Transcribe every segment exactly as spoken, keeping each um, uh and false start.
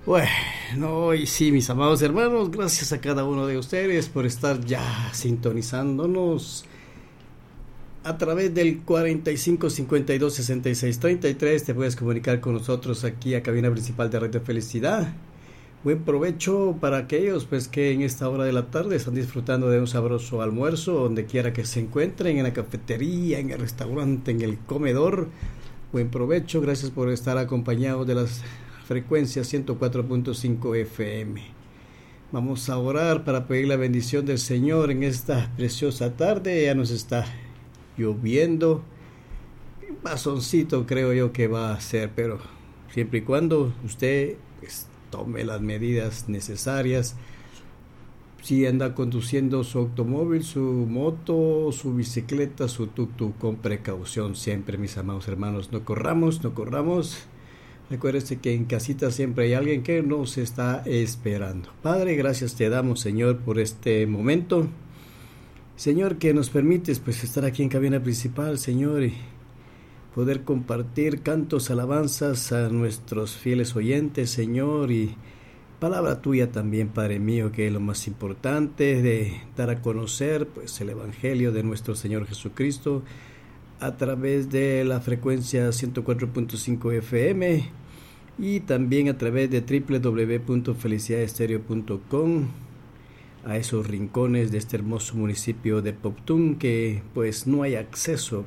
Bueno, y sí, mis amados hermanos, gracias a cada uno de ustedes por estar ya sintonizándonos a través del cuarenta y cinco cincuenta y dos sesenta y seis treinta y tres. Te puedes comunicar con nosotros aquí a cabina principal de Radio Felicidad. Buen provecho para aquellos pues que en esta hora de la tarde están disfrutando de un sabroso almuerzo, donde quiera que se encuentren, en la cafetería, en el restaurante, en el comedor. Buen provecho, gracias por estar acompañados de las frecuencia ciento cuatro punto cinco F M. Vamos a orar para pedir la bendición del Señor en esta preciosa tarde. Ya nos está lloviendo, un bazoncito creo yo que va a ser, pero siempre y cuando usted pues, tome las medidas necesarias. Si anda conduciendo su automóvil, su moto, su bicicleta, su tuk-tuk, con precaución siempre, mis amados hermanos. No corramos, no corramos. Recuérdese que en casita siempre hay alguien que nos está esperando. Padre, gracias te damos, Señor, por este momento. Señor, que nos permites pues estar aquí en cabina principal, Señor, y poder compartir cantos, alabanzas a nuestros fieles oyentes, Señor, y palabra tuya también, Padre mío, que es lo más importante, de dar a conocer pues el Evangelio de nuestro Señor Jesucristo a través de la frecuencia ciento cuatro punto cinco F M y también a través de doble u doble u doble u punto felicidad estéreo punto com, a esos rincones de este hermoso municipio de Poptún que pues no hay acceso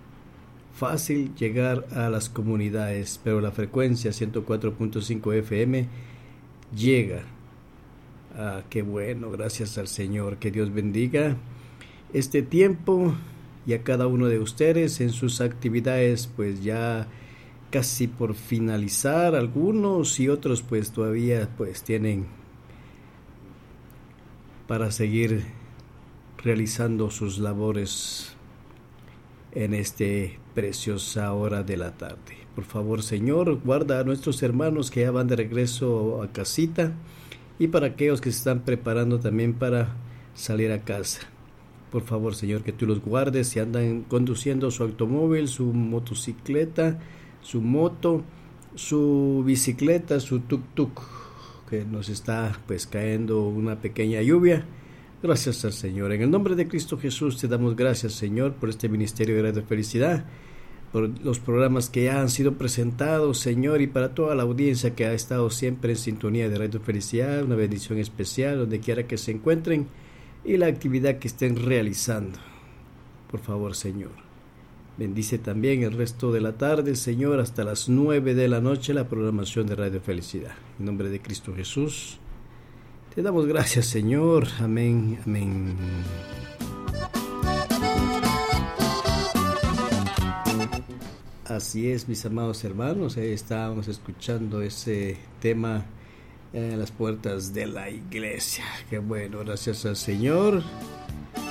fácil llegar a las comunidades, pero la frecuencia ciento cuatro punto cinco F M llega. Ah, qué bueno, gracias al Señor, que Dios bendiga este tiempo y a cada uno de ustedes en sus actividades, pues ya casi por finalizar, algunos y otros pues todavía pues tienen para seguir realizando sus labores en este preciosa hora de la tarde. Por favor, Señor, guarda a nuestros hermanos que ya van de regreso a casita y para aquellos que se están preparando también para salir a casa. Por favor, Señor, que tú los guardes si andan conduciendo su automóvil, su motocicleta, su moto, su bicicleta, su tuk-tuk, que nos está pues cayendo una pequeña lluvia. Gracias al Señor. En el nombre de Cristo Jesús te damos gracias, Señor, por este ministerio de Radio Felicidad, por los programas que ya han sido presentados, Señor, y para toda la audiencia que ha estado siempre en sintonía de Radio Felicidad, una bendición especial donde quiera que se encuentren y la actividad que estén realizando. Por favor, Señor, bendice también el resto de la tarde, Señor, hasta las nueve de la noche la programación de Radio Felicidad. En nombre de Cristo Jesús te damos gracias, Señor. Amén, amén. Así es, mis amados hermanos, ahí estábamos escuchando ese tema en las puertas de la iglesia. Qué bueno, gracias al Señor.